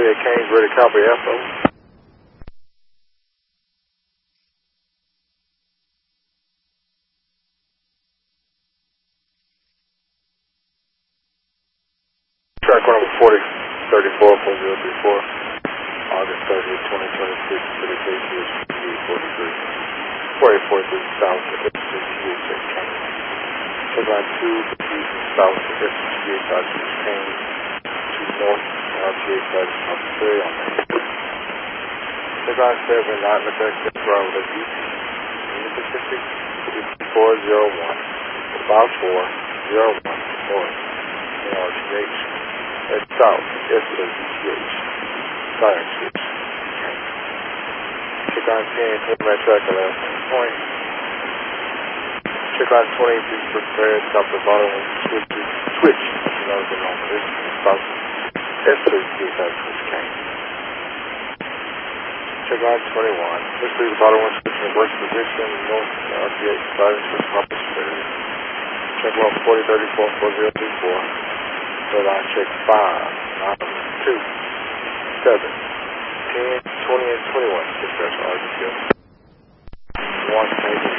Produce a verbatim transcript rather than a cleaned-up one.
Juliet Keynes, ready to copy F O. Track number forty thirty-four four zero three four, August thirtieth, twenty twenty-six, to the K C H forty-three, forty-eight forty-three South, to F C G H X Kane. Check line two, East South, to F C G H X Kane, to North, R G H X three on Main. Check line seven, not in effect, Bravo, to East, in the Pacific, to four zero one, about four zero one, North, in R G H. At South, S W G H, Fire Switch. Check on ten, take my track at last point. Check on twenty, be prepared, stop the bottom and switch, switch, you know the normal this, South, S W G H, Switch Kane. Check on twenty-one, let's leave the bottom one switch in worst position, North, R G H, Fire Switch, proper spirit. Check on forty thirty-four four zero three four. Red line check five, nine, two, seven, ten, twenty, and twenty-one. Dispatch R G H. One,